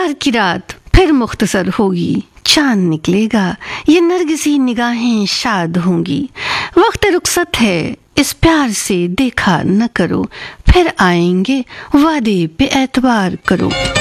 प्यार की रात फिर मुख्तसर होगी, चांद निकलेगा, ये नरगिसी निगाहें शाद होंगी। वक्त रुखसत है, इस प्यार से देखा न करो, फिर आएंगे वादे पे एतबार करो।